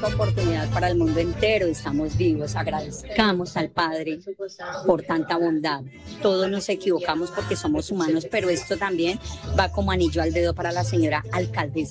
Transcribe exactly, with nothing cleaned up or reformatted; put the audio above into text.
única oportunidad para el mundo entero, estamos vivos, agradezcamos al Padre por tanta bondad. Todos nos equivocamos porque somos humanos, pero esto también va como anillo al dedo para la señora alcaldesa